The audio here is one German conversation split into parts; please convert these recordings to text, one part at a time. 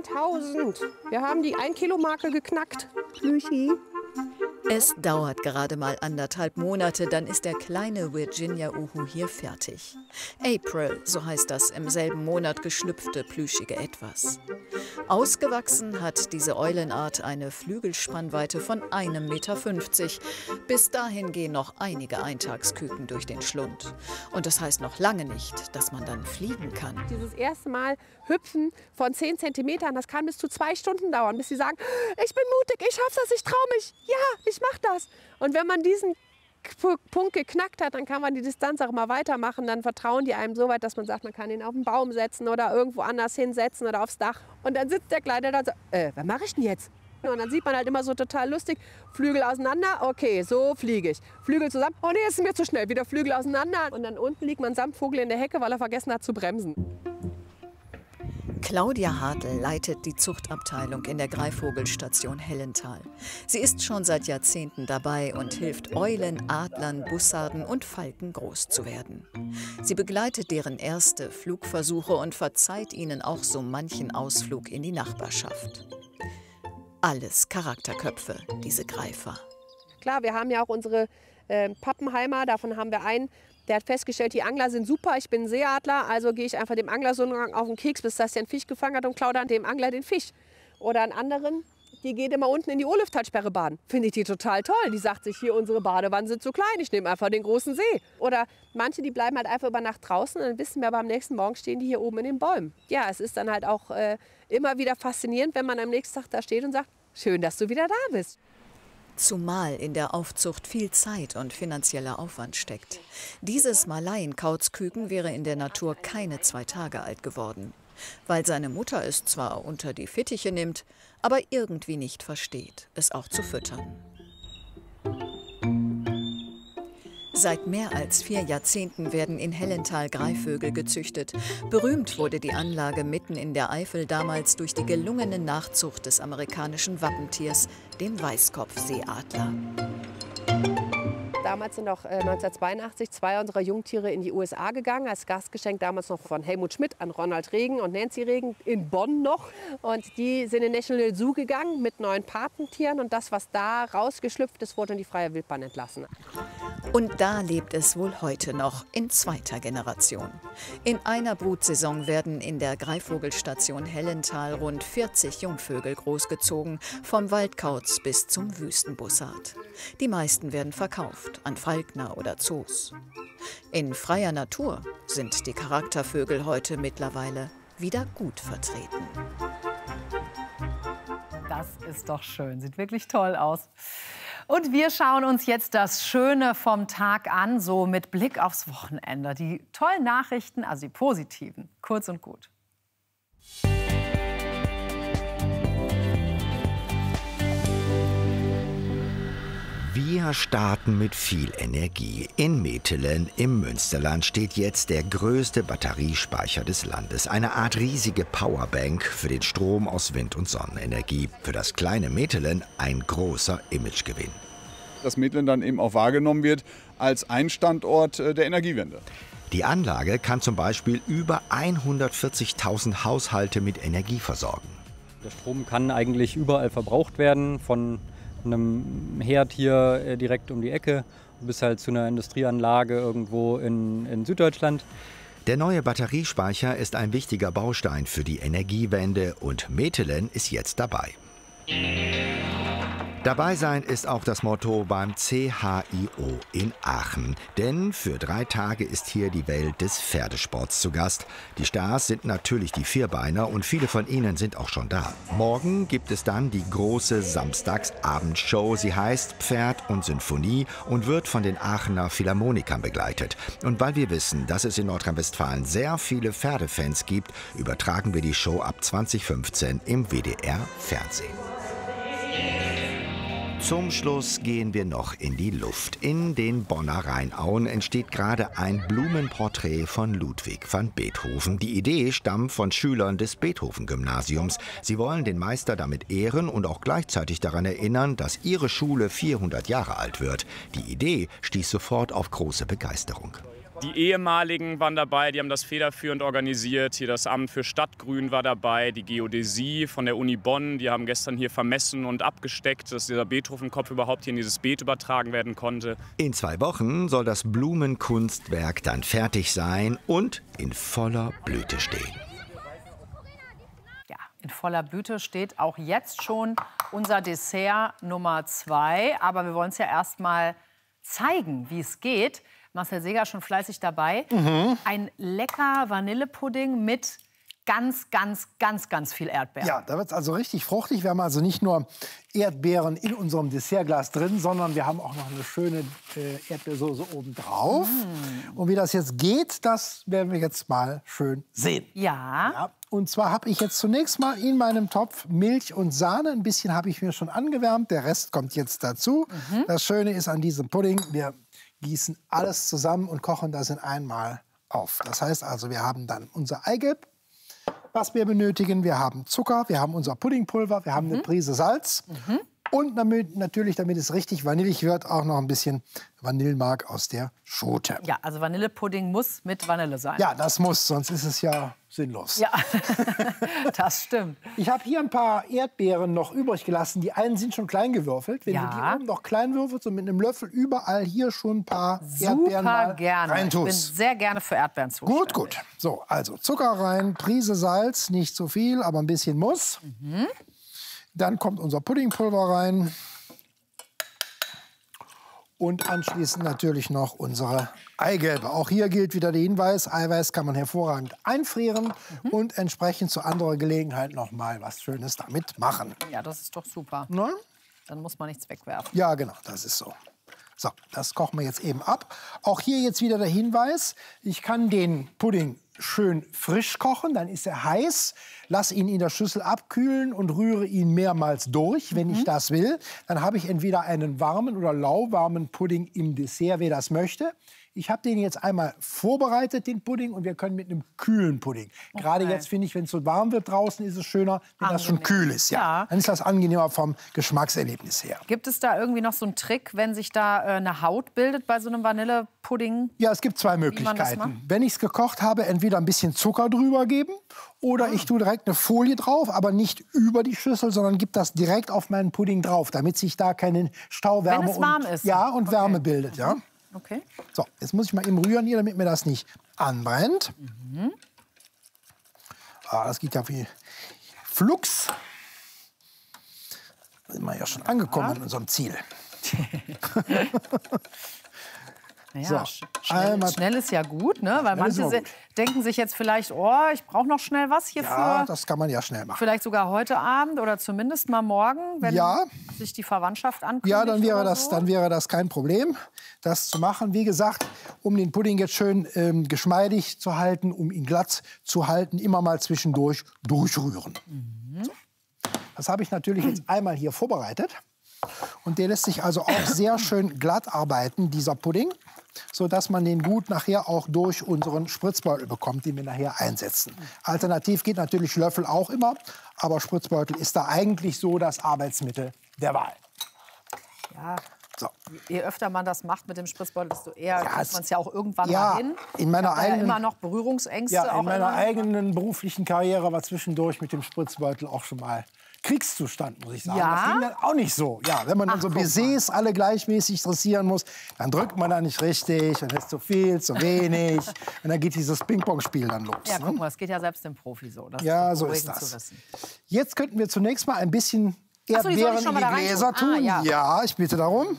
1000. Wir haben die 1-Kilo-Marke geknackt. Plüschi. Es dauert gerade mal 1,5 Monate, dann ist der kleine Virginia-Uhu hier fertig. April, so heißt das im selben Monat geschlüpfte plüschige Etwas. Ausgewachsen hat diese Eulenart eine Flügelspannweite von 1,50 Meter. Bis dahin gehen noch einige Eintagsküken durch den Schlund. Und das heißt noch lange nicht, dass man dann fliegen kann. Dieses erste Mal hüpfen von 10 Zentimetern, das kann bis zu 2 Stunden dauern, bis sie sagen, ich bin mutig, ich schaff das, ich traue mich, ja, ich mach das. Und wenn man diesen Punkt geknackt hat, dann kann man die Distanz auch mal weitermachen. Dann vertrauen die einem so weit, dass man sagt, man kann ihn auf den Baum setzen oder irgendwo anders hinsetzen oder aufs Dach. Und dann sitzt der Kleine da und sagt, was mache ich denn jetzt? Und dann sieht man halt immer so total lustig, Flügel auseinander, okay, so fliege ich. Flügel zusammen, oh nee, ist mir zu schnell, wieder Flügel auseinander. Und dann unten liegt man samt Vogel in der Hecke, weil er vergessen hat zu bremsen. Claudia Hartl leitet die Zuchtabteilung in der Greifvogelstation Hellental. Sie ist schon seit Jahrzehnten dabei und hilft Eulen, Adlern, Bussarden und Falken groß zu werden. Sie begleitet deren erste Flugversuche und verzeiht ihnen auch so manchen Ausflug in die Nachbarschaft. Alles Charakterköpfe, diese Greifer. Klar, wir haben ja auch unsere Pappenheimer, davon haben wir einen. Der hat festgestellt, die Angler sind super, ich bin ein Seeadler, also gehe ich einfach dem Angler so lange auf den Keks, bis das der einen Fisch gefangen hat und klaue dann dem Angler den Fisch. Oder einen anderen, die geht immer unten in die Ohleftalsperre baden. Finde ich die total toll. Die sagt sich, hier, unsere Badewannen sind zu klein, ich nehme einfach den großen See. Oder manche, die bleiben halt einfach über Nacht draußen und dann wissen wir, aber am nächsten Morgen stehen die hier oben in den Bäumen. Ja, es ist dann halt auch immer wieder faszinierend, wenn man am nächsten Tag da steht und sagt, schön, dass du wieder da bist. Zumal in der Aufzucht viel Zeit und finanzieller Aufwand steckt. Dieses Malaien-Kauzküken wäre in der Natur keine 2 Tage alt geworden. Weil seine Mutter es zwar unter die Fittiche nimmt, aber irgendwie nicht versteht, es auch zu füttern. Seit mehr als 4 Jahrzehnten werden in Hellental Greifvögel gezüchtet. Berühmt wurde die Anlage mitten in der Eifel damals durch die gelungene Nachzucht des amerikanischen Wappentiers, dem Weißkopfseeadler. Damals sind auch 1982 2 unserer Jungtiere in die USA gegangen, als Gastgeschenk damals noch von Helmut Schmidt an Ronald Reagan und Nancy Reagan in Bonn noch. Und die sind in National Zoo gegangen mit 9 Patentieren und das, was da rausgeschlüpft ist, wurde in die freie Wildbahn entlassen. Und da lebt es wohl heute noch in 2. Generation. In einer Brutsaison werden in der Greifvogelstation Hellental rund 40 Jungvögel großgezogen, vom Waldkauz bis zum Wüstenbussard. Die meisten werden verkauft an Falkner oder Zoos. In freier Natur sind die Charaktervögel heute mittlerweile wieder gut vertreten. Das ist doch schön, sieht wirklich toll aus. Und wir schauen uns jetzt das Schöne vom Tag an, so mit Blick aufs Wochenende. Die tollen Nachrichten, also die positiven, kurz und gut. Wir starten mit viel Energie. In Metelen im Münsterland steht jetzt der größte Batteriespeicher des Landes. Eine Art riesige Powerbank für den Strom aus Wind- und Sonnenenergie. Für das kleine Metelen ein großer Imagegewinn. Dass Metelen dann eben auch wahrgenommen wird als ein Standort der Energiewende. Die Anlage kann zum Beispiel über 140.000 Haushalte mit Energie versorgen. Der Strom kann eigentlich überall verbraucht werden, von einem Herd hier direkt um die Ecke bis halt zu einer Industrieanlage irgendwo in Süddeutschland. Der neue Batteriespeicher ist ein wichtiger Baustein für die Energiewende und Metelen ist jetzt dabei. Dabei sein ist auch das Motto beim CHIO in Aachen. Denn für 3 Tage ist hier die Welt des Pferdesports zu Gast. Die Stars sind natürlich die Vierbeiner und viele von ihnen sind auch schon da. Morgen gibt es dann die große Samstagsabendshow. Sie heißt Pferd und Sinfonie und wird von den Aachener Philharmonikern begleitet. Und weil wir wissen, dass es in Nordrhein-Westfalen sehr viele Pferdefans gibt, übertragen wir die Show ab 2015 im WDR-Fernsehen. Zum Schluss gehen wir noch in die Luft. In den Bonner Rheinauen entsteht gerade ein Blumenporträt von Ludwig van Beethoven. Die Idee stammt von Schülern des Beethoven-Gymnasiums. Sie wollen den Meister damit ehren und auch gleichzeitig daran erinnern, dass ihre Schule 400 Jahre alt wird. Die Idee stieß sofort auf große Begeisterung. Die Ehemaligen waren dabei, die haben das federführend organisiert. Hier das Amt für Stadtgrün war dabei, die Geodäsie von der Uni Bonn. Die haben gestern hier vermessen und abgesteckt, dass dieser Beethoven-Kopf überhaupt hier in dieses Beet übertragen werden konnte. In 2 Wochen soll das Blumenkunstwerk dann fertig sein und in voller Blüte stehen. Ja, in voller Blüte steht auch jetzt schon unser Dessert Nummer 2. Aber wir wollen es ja erst mal zeigen, wie es geht. Marcel Seeger schon fleißig dabei. Ein lecker Vanillepudding mit ganz, ganz, ganz, ganz viel Erdbeeren. Ja, da wird es also richtig fruchtig. Wir haben also nicht nur Erdbeeren in unserem Dessertglas drin, sondern wir haben auch noch eine schöne Erdbeersoße oben drauf. Und wie das jetzt geht, das werden wir jetzt mal schön sehen. Ja. Und zwar habe ich jetzt zunächst mal in meinem Topf Milch und Sahne. Ein bisschen habe ich mir schon angewärmt. Der Rest kommt jetzt dazu. Das Schöne ist an diesem Pudding, wir gießen alles zusammen und kochen das in einmal auf. Das heißt also, wir haben dann unser Eigelb, was wir benötigen. Wir haben Zucker, wir haben unser Puddingpulver, wir haben eine Prise Salz. Und natürlich, damit es richtig vanillig wird, auch noch ein bisschen Vanillemark aus der Schote. Ja, also Vanillepudding muss mit Vanille sein. Ja, das muss, sonst ist es ja sinnlos. Ja, das stimmt. Ich habe hier ein paar Erdbeeren noch übrig gelassen. Die einen sind schon klein gewürfelt. Wenn du die oben noch klein würfelst und mit einem Löffel überall hier schon ein paar Erdbeeren mal gerne. reintust. Ich bin sehr gerne für Erdbeeren zuständig. Gut. So, also Zucker rein, Prise Salz, nicht zu viel, aber ein bisschen muss. Dann kommt unser Puddingpulver rein. Und anschließend natürlich noch unsere Eigelbe. Auch hier gilt wieder der Hinweis, Eiweiß kann man hervorragend einfrieren und entsprechend zu anderer Gelegenheit noch mal was Schönes damit machen. Ja, das ist doch super. Na? Dann muss man nichts wegwerfen. Ja, genau, das ist so. So, das kochen wir jetzt eben ab. Auch hier jetzt wieder der Hinweis, ich kann den Pudding schön frisch kochen, dann ist er heiß, lasse ihn in der Schüssel abkühlen und rühre ihn mehrmals durch, wenn ich das will. Dann habe ich entweder einen warmen oder lauwarmen Pudding im Dessert, wer das möchte. Ich habe den jetzt einmal vorbereitet, den Pudding, und wir können mit einem kühlen Pudding. Gerade jetzt finde ich, wenn es so warm wird draußen, ist es schöner, wenn das schon kühl ist. Ja. Dann ist das angenehmer vom Geschmackserlebnis her. Gibt es da irgendwie noch so einen Trick, wenn sich da eine Haut bildet bei so einem Vanillepudding? Ja, es gibt 2 Möglichkeiten. Wenn ich es gekocht habe, entweder ein bisschen Zucker drüber geben oder ich tue direkt eine Folie drauf, aber nicht über die Schüssel, sondern gebe das direkt auf meinen Pudding drauf, damit sich da keine Stauwärme wenn es warm ist. Ja, und Wärme bildet. Ja. Okay. So, jetzt muss ich mal eben rühren hier, damit mir das nicht anbrennt. Das geht ja wie Flux. Da sind wir ja schon angekommen an unserem Ziel. Ja, So, schnell ist ja gut, ne? Weil manche denken sich jetzt vielleicht, oh, ich brauche noch schnell was hierfür. Ja, das kann man ja schnell machen. Vielleicht sogar heute Abend oder zumindest mal morgen, wenn sich die Verwandtschaft ankündigt. Ja, dann wäre so. das kein Problem, das zu machen. Wie gesagt, um den Pudding jetzt schön geschmeidig zu halten, um ihn glatt zu halten, immer mal zwischendurch durchrühren. So. Das habe ich natürlich jetzt einmal hier vorbereitet. Und der lässt sich also auch sehr schön glatt arbeiten, dieser Pudding, sodass man den gut nachher auch durch unseren Spritzbeutel bekommt, den wir nachher einsetzen. Alternativ geht natürlich Löffel auch immer, aber Spritzbeutel ist da eigentlich so das Arbeitsmittel der Wahl. Ja. So. Je öfter man das macht mit dem Spritzbeutel, desto eher kriegt man es ja auch irgendwann ja, mal hin. In meiner eigenen, immer noch Berührungsängste. Ja, in meiner eigenen beruflichen Karriere war zwischendurch mit dem Spritzbeutel auch schon mal Kriegszustand, muss ich sagen. Ja? Das ging dann auch nicht so. Ja, wenn man dann so Baisers alle gleichmäßig dressieren muss, dann drückt man da nicht richtig, dann ist zu viel, zu wenig. Und dann geht dieses Ping-Pong-Spiel dann los. Ja, guck mal, es geht ja selbst dem Profi so. Das ja, ist so ist zu das. wissen. Jetzt könnten wir zunächst mal ein bisschen Erdbeeren in die Gläser tun. Ja, ich bitte darum.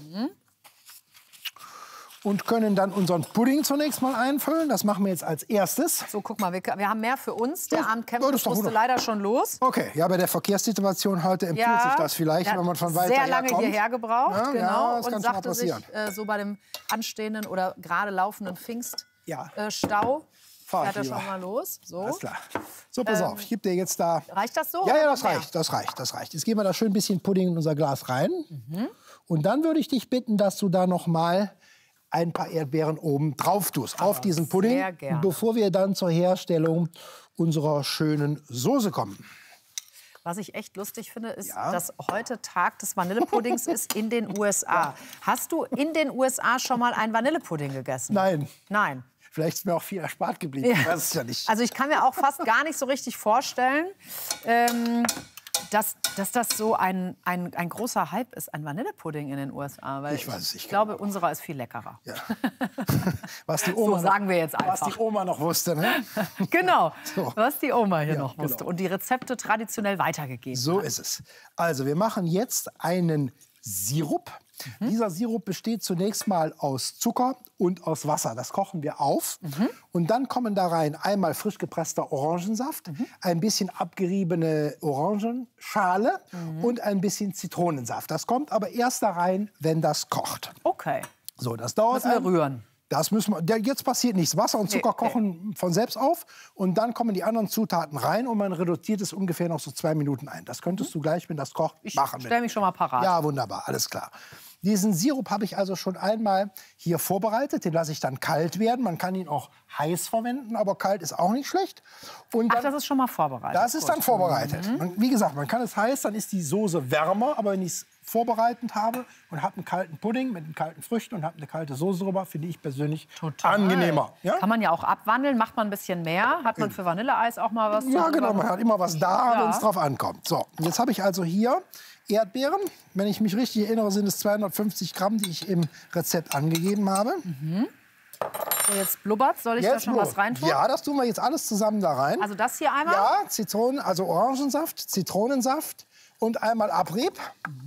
Und können dann unseren Pudding zunächst mal einfüllen. Das machen wir jetzt als erstes. So, guck mal, wir haben mehr für uns. Der Abendkämpfer musste gut. leider schon los. Okay, ja, bei der Verkehrssituation heute empfiehlt sich das vielleicht, wenn man von weiter sehr lange herkommt. hierher gebraucht, ja, genau. Ja, und sagte sich, so bei dem anstehenden oder gerade laufenden Pfingststau, fährt er schon mal los. So. Alles klar. So, pass auf, ich gebe dir jetzt da... Reicht das so? Ja, das reicht, das reicht. Jetzt geben wir da schön ein bisschen Pudding in unser Glas rein. Und dann würde ich dich bitten, dass du da noch mal ein paar Erdbeeren oben drauf tust, auf diesen Pudding, bevor wir dann zur Herstellung unserer schönen Soße kommen. Was ich echt lustig finde, ist, dass heute Tag des Vanillepuddings ist in den USA. Hast du in den USA schon mal einen Vanillepudding gegessen? Nein. Nein. Vielleicht ist mir auch viel erspart geblieben. Ich weiß es ja nicht. Also ich kann mir auch fast gar nicht so richtig vorstellen, dass das so ein großer Hype ist, ein Vanillepudding in den USA. Weil ich weiß es nicht. Ich glaube, unserer ist viel leckerer. Ja. Was die Oma so sagen wir jetzt einfach. Was die Oma noch wusste, ne? Genau, so. Was die Oma hier noch wusste. Genau. Und die Rezepte traditionell weitergegeben So hat. ist es. Also wir machen jetzt einen Sirup. Dieser Sirup besteht zunächst mal aus Zucker und aus Wasser. Das kochen wir auf. Und dann kommen da rein einmal frisch gepresster Orangensaft, ein bisschen abgeriebene Orangenschale und ein bisschen Zitronensaft. Das kommt aber erst da rein, wenn das kocht. Okay. So, das dauert. Müssen wir rühren. Das müssen wir. Jetzt passiert nichts. Wasser und Zucker kochen von selbst auf. Und dann kommen die anderen Zutaten rein und man reduziert es ungefähr noch so 2 Minuten ein. Das könntest du gleich, wenn das kocht, machen. Ich stelle mich schon mal parat. Ja, wunderbar, alles klar. Diesen Sirup habe ich also schon einmal hier vorbereitet. Den lasse ich dann kalt werden. Man kann ihn auch heiß verwenden, aber kalt ist auch nicht schlecht. Und dann, das ist schon mal vorbereitet. Das ist dann vorbereitet. Wie gesagt, man kann es heiß, dann ist die Soße wärmer. Aber wenn ich es vorbereitet habe und habe einen kalten Pudding mit den kalten Früchten und habe eine kalte Soße drüber, finde ich persönlich angenehmer. Ja? Kann man ja auch abwandeln, macht man ein bisschen mehr. Hat man für Vanilleeis auch mal was? Ja, genau, man hat immer was da, wenn es drauf ankommt. So, jetzt habe ich also hier Erdbeeren. Wenn ich mich richtig erinnere, sind es 250 Gramm, die ich im Rezept angegeben habe. So, jetzt blubbert. Soll ich da schon was reintun? Ja, das tun wir jetzt alles zusammen da rein. Also das hier einmal? Ja, also Orangensaft, Zitronensaft und einmal Abrieb.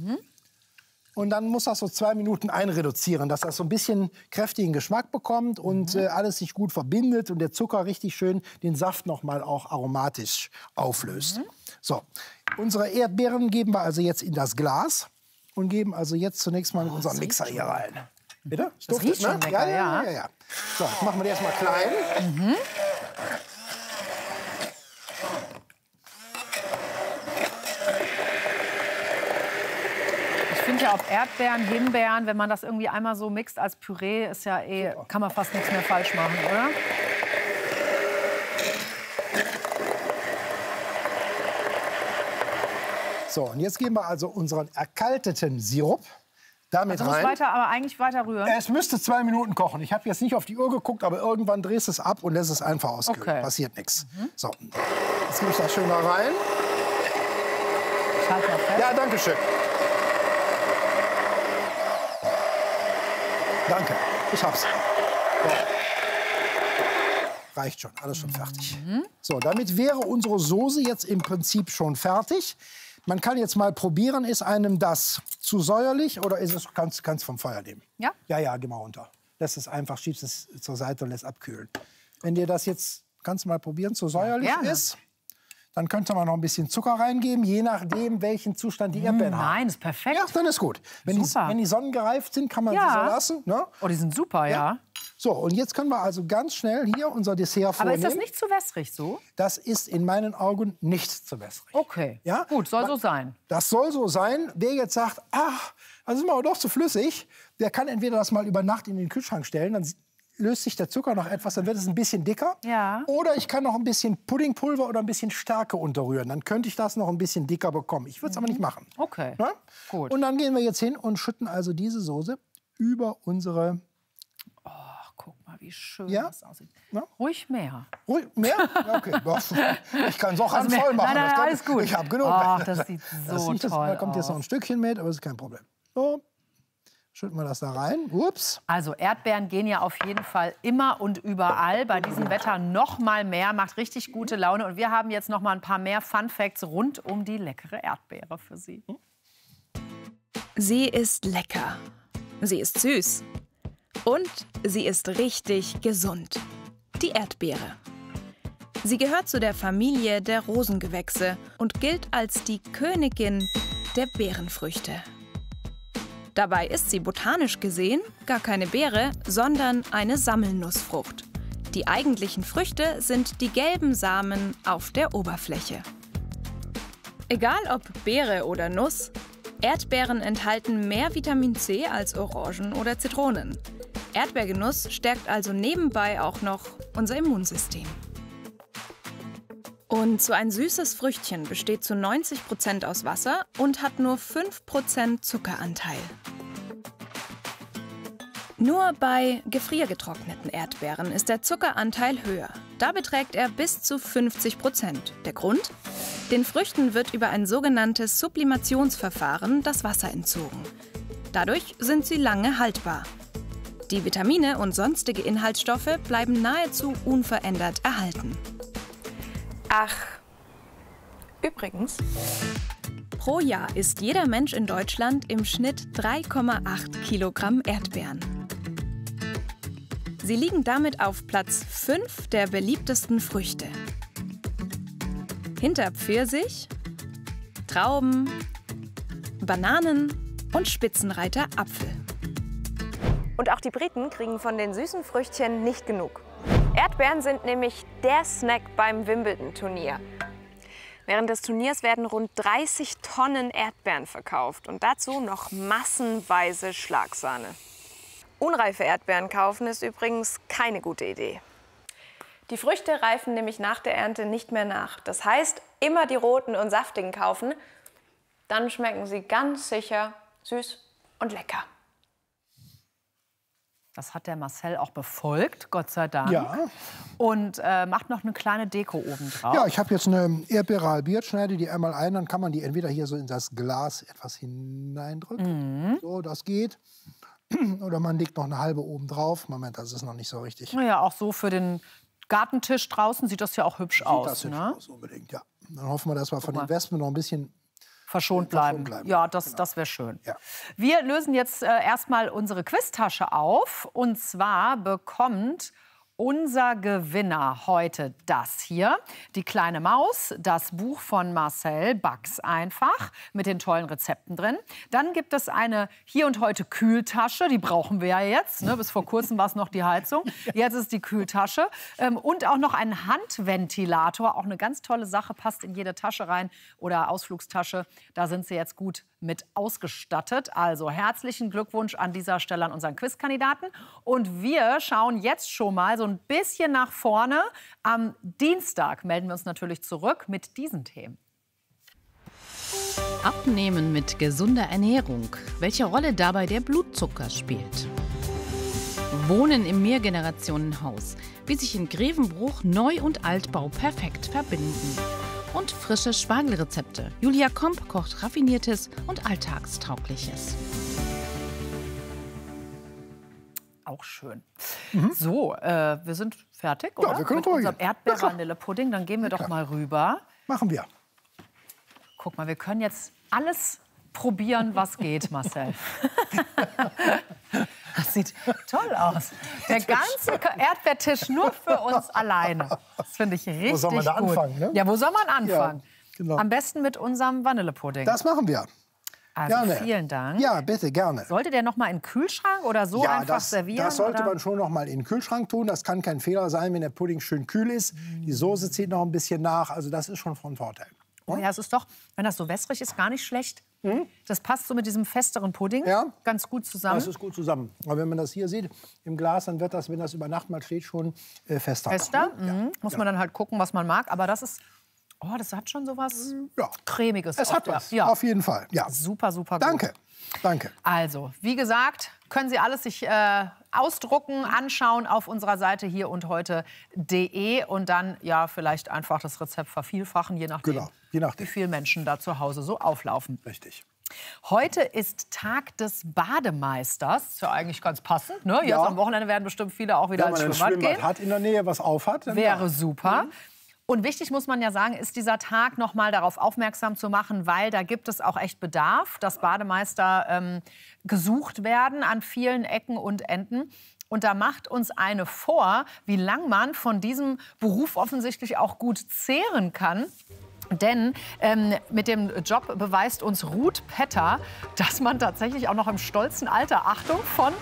Und dann muss das so 2 Minuten einreduzieren, dass das so ein bisschen kräftigen Geschmack bekommt und alles sich gut verbindet und der Zucker richtig schön den Saft noch mal auch aromatisch auflöst. So, unsere Erdbeeren geben wir also jetzt in das Glas und geben also jetzt zunächst mal in unseren Mixer hier rein. Bitte? Das riecht schon lecker, ja. So, jetzt machen wir die erstmal klein. Ich finde ja, ob Erdbeeren, Himbeeren, wenn man das irgendwie einmal so mixt als Püree, ist ja kann man fast nichts mehr falsch machen, oder? So, und jetzt geben wir also unseren erkalteten Sirup damit rein. Aber eigentlich weiter rühren. Es müsste 2 Minuten kochen. Ich habe jetzt nicht auf die Uhr geguckt, aber irgendwann drehst du es ab und lässt es einfach auskühlen. Okay. Passiert nichts. So, jetzt gebe ich das schön da rein. Ich halte mal fest. Ja, danke schön. Danke, ich hab's. So. Reicht schon, alles schon fertig. So, damit wäre unsere Soße jetzt im Prinzip schon fertig. Man kann jetzt mal probieren, ist einem das zu säuerlich oder ist es, kannst vom Feuer nehmen? Ja? Ja, geh mal runter. Lässt es einfach, schiebst es zur Seite und lässt abkühlen. Wenn dir das jetzt, kannst du mal probieren, zu säuerlich ist, dann könnte man noch ein bisschen Zucker reingeben, je nachdem, welchen Zustand die Erdbeeren haben. Nein, ist perfekt. Ja, dann ist gut. Wenn die sonnengereift sind, kann man sie so lassen. Ne? Oh, die sind super, ja. So, und jetzt können wir also ganz schnell hier unser Dessert vornehmen. Aber ist das nicht zu wässrig so? Das ist in meinen Augen nicht zu wässrig. Okay, ja? Gut, soll so sein. Das soll so sein. Wer jetzt sagt, ach, das ist mir aber doch zu flüssig, der kann entweder das mal über Nacht in den Kühlschrank stellen, dann löst sich der Zucker noch etwas, dann wird es ein bisschen dicker. Ja. Oder ich kann noch ein bisschen Puddingpulver oder ein bisschen Stärke unterrühren. Dann könnte ich das noch ein bisschen dicker bekommen. Ich würde es aber nicht machen. Okay, Na? gut. Und dann gehen wir jetzt hin und schütten also diese Soße über unsere... Guck mal, wie schön Ja? das aussieht. Ja? Ruhig mehr. Ruhig, mehr? Ja, okay. Ich kann es auch handvoll machen. Nein, alles gut. Ich habe genug. Ach, das sieht so toll Da kommt jetzt aus. noch ein Stückchen mit, aber das ist kein Problem. So, schütten wir das da rein. Ups. Also Erdbeeren gehen ja auf jeden Fall immer und überall. Bei diesem Wetter noch mal mehr, macht richtig gute Laune. Und wir haben jetzt noch mal ein paar mehr Fun Facts rund um die leckere Erdbeere für Sie. Sie ist lecker. Sie ist süß. Und sie ist richtig gesund. Die Erdbeere. Sie gehört zu der Familie der Rosengewächse und gilt als die Königin der Beerenfrüchte. Dabei ist sie botanisch gesehen gar keine Beere, sondern eine Sammelnussfrucht. Die eigentlichen Früchte sind die gelben Samen auf der Oberfläche. Egal ob Beere oder Nuss, Erdbeeren enthalten mehr Vitamin C als Orangen oder Zitronen. Erdbeergenuss stärkt also nebenbei auch noch unser Immunsystem. Und so ein süßes Früchtchen besteht zu 90% aus Wasser und hat nur 5% Zuckeranteil. Nur bei gefriergetrockneten Erdbeeren ist der Zuckeranteil höher. Da beträgt er bis zu 50%. Der Grund? Den Früchten wird über ein sogenanntes Sublimationsverfahren das Wasser entzogen. Dadurch sind sie lange haltbar. Die Vitamine und sonstige Inhaltsstoffe bleiben nahezu unverändert erhalten. Ach, übrigens, pro Jahr isst jeder Mensch in Deutschland im Schnitt 3,8 Kilogramm Erdbeeren. Sie liegen damit auf Platz 5 der beliebtesten Früchte. Hinter Pfirsich, Trauben, Bananen und Spitzenreiter Apfel. Und auch die Briten kriegen von den süßen Früchtchen nicht genug. Erdbeeren sind nämlich der Snack beim Wimbledon-Turnier. Während des Turniers werden rund 30 Tonnen Erdbeeren verkauft und dazu noch massenweise Schlagsahne. Unreife Erdbeeren kaufen ist übrigens keine gute Idee. Die Früchte reifen nämlich nach der Ernte nicht mehr nach. Das heißt, immer die roten und saftigen kaufen, dann schmecken sie ganz sicher süß und lecker. Das hat der Marcel auch befolgt, Gott sei Dank. Ja. Und macht noch eine kleine Deko oben drauf. Ja, ich habe jetzt eine Erdbeere halbiert, schneide die einmal ein, dann kann man die entweder hier so in das Glas etwas hineindrücken. So, das geht. Oder man legt noch eine halbe oben drauf. Moment, das ist noch nicht so richtig. Naja, auch so für den Gartentisch draußen sieht das ja auch hübsch aus. Das hübsch aus, unbedingt, ja. Dann hoffen wir, dass wir von den mal. Wespen noch ein bisschen verschont bleiben. Ja, das wäre schön. Ja. Wir lösen jetzt erstmal unsere Quiztasche auf. Und zwar bekommt unser Gewinner heute das hier. Die kleine Maus, das Buch von Marcel, Back's einfach, mit den tollen Rezepten drin. Dann gibt es eine Hier und Heute Kühltasche, die brauchen wir ja jetzt. Ne? Bis vor kurzem war es noch die Heizung. Jetzt ist die Kühltasche. Und auch noch ein Handventilator, auch eine ganz tolle Sache, passt in jede Tasche rein oder Ausflugstasche. Da sind sie jetzt gut mit ausgestattet. Also herzlichen Glückwunsch an dieser Stelle an unseren Quizkandidaten. Und wir schauen jetzt schon mal so ein bisschen nach vorne. Am Dienstag melden wir uns natürlich zurück mit diesen Themen. Abnehmen mit gesunder Ernährung. Welche Rolle dabei der Blutzucker spielt. Wohnen im Mehrgenerationenhaus. Wie sich in Grevenbruch Neu- und Altbau perfekt verbinden. Und frische Spargelrezepte. Julia Komp kocht Raffiniertes und Alltagstaugliches. Auch schön. So, wir sind fertig, oder? Ja, wir können mit unserem Erdbeer-Vanille-Pudding. Dann gehen wir doch mal rüber. Machen wir. Guck mal, wir können jetzt alles probieren, was geht, Marcel. Das sieht toll aus. Der ganze Erdbeertisch nur für uns alleine. Das finde ich richtig gut. Wo soll man da anfangen? Ne? Ja, wo soll man anfangen? Ja, genau. Am besten mit unserem Vanillepudding. Das machen wir. Also gerne. Vielen Dank. Ja, bitte, gerne. Sollte der noch mal in den Kühlschrank oder so einfach servieren? Das sollte oder? man schon noch mal in den Kühlschrank tun. Das kann kein Fehler sein, wenn der Pudding schön kühl ist. Die Soße zieht noch ein bisschen nach. Also das ist schon von Vorteil. Oh ja, es ist doch, wenn das so wässrig ist, gar nicht schlecht. Das passt so mit diesem festeren Pudding ganz gut zusammen. Das ist gut zusammen. Aber wenn man das hier sieht im Glas, dann wird das, wenn das über Nacht mal steht, schon fester. Fester? Ja. Muss man dann halt gucken, was man mag. Aber das ist, das hat schon so was Cremiges. Es hat was, auf jeden Fall. Ja. Super, super gut. Danke. Danke. Also, wie gesagt, können Sie alles sich ausdrucken, anschauen auf unserer Seite hier und heute.de und dann ja vielleicht einfach das Rezept vervielfachen, je nachdem, wie viele Menschen da zu Hause so auflaufen. Richtig. Heute ist Tag des Bademeisters. Ist ja eigentlich ganz passend. Ne? Jetzt am Wochenende werden bestimmt viele auch wieder ins Schwimmbad gehen. Wenn man ein Schwimmbad hat in der Nähe, was auf hat, dann wäre super. Und wichtig muss man ja sagen, ist dieser Tag noch mal darauf aufmerksam zu machen, weil da gibt es auch echt Bedarf, dass Bademeister gesucht werden an vielen Ecken und Enden. Und da macht uns eine vor, wie lang man von diesem Beruf offensichtlich auch gut zehren kann. Denn mit dem Job beweist uns Ruth Petter, dass man tatsächlich auch noch im stolzen Alter, Achtung, von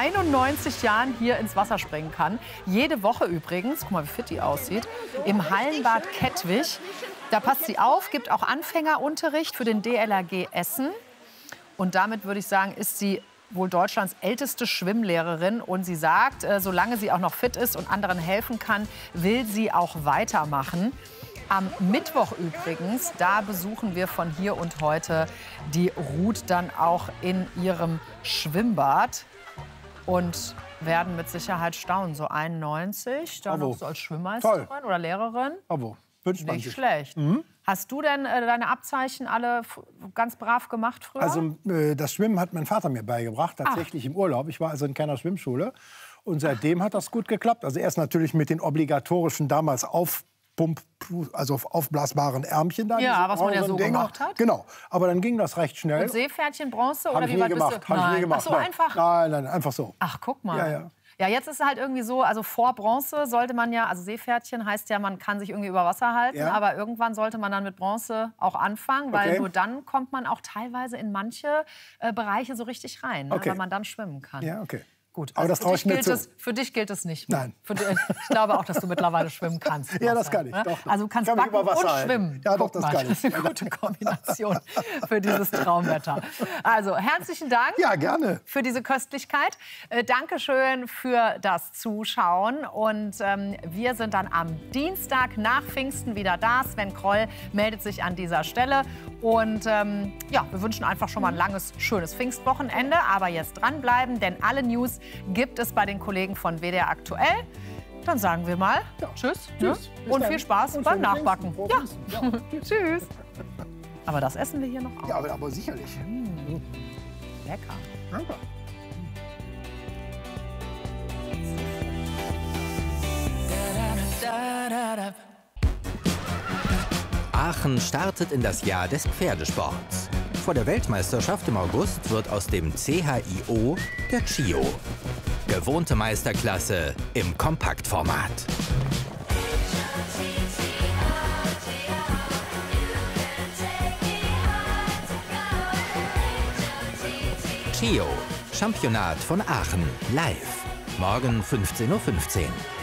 91 Jahren hier ins Wasser springen kann. Jede Woche übrigens, guck mal, wie fit die aussieht, im Hallenbad Kettwig. Da passt sie auf, gibt auch Anfängerunterricht für den DLRG Essen. Und damit würde ich sagen, ist sie wohl Deutschlands älteste Schwimmlehrerin. Und sie sagt, solange sie auch noch fit ist und anderen helfen kann, will sie auch weitermachen. Am Mittwoch übrigens, da besuchen wir von Hier und Heute die Ruth dann auch in ihrem Schwimmbad. und werden mit Sicherheit staunen. So 91, dann noch so als Schwimmmeisterin oder Lehrerin. Bravo. Wünscht man Nicht sich. schlecht. Hast du denn deine Abzeichen alle ganz brav gemacht früher? Also das Schwimmen hat mein Vater mir beigebracht, tatsächlich im Urlaub. Ich war also in keiner Schwimmschule. Und seitdem hat das gut geklappt. Also erst natürlich mit den obligatorischen damals aufblasbaren Ärmchen da. Ja, was man ja so gemacht hat. Genau, aber dann ging das recht schnell. Und Seepferdchen, Bronze oder wie weit bist du? Hab ich nie gemacht. Ach so, einfach? Nein, einfach so. Ach, guck mal. Ja, ja. Ja, jetzt ist es halt irgendwie so, also vor Bronze sollte man ja, also Seepferdchen heißt ja, man kann sich irgendwie über Wasser halten, aber irgendwann sollte man dann mit Bronze auch anfangen, weil nur dann kommt man auch teilweise in manche Bereiche so richtig rein, ne, weil man dann schwimmen kann. Ja, okay. Gut, aber das traue ich mir zu. Für dich gilt es nicht mehr. Nein. Ich glaube auch, dass du mittlerweile schwimmen kannst. Ja, das kann ich. Ne? Doch. Also du kannst kann backen und schwimmen. Ja, doch, das kann ich. Das ist eine gute Kombination für dieses Traumwetter. Also herzlichen Dank gerne. für diese Köstlichkeit. Dankeschön für das Zuschauen. Und wir sind dann am Dienstag nach Pfingsten wieder da. Sven Kroll meldet sich an dieser Stelle. Und ja, wir wünschen einfach schon mal ein langes, schönes Pfingstwochenende. Aber jetzt dranbleiben, denn alle News gibt es bei den Kollegen von WDR aktuell. Dann sagen wir mal Tschüss, ne? Und viel Spaß beim Nachbacken. Ja. Tschüss. Aber das essen wir hier noch auf. Ja, aber sicherlich. Lecker. Danke. Aachen startet in das Jahr des Pferdesports. Vor der Weltmeisterschaft im August wird aus dem CHIO der CHIO. Gewohnte Meisterklasse im Kompaktformat. CHIO, Championat von Aachen, live. Morgen 15:15 Uhr.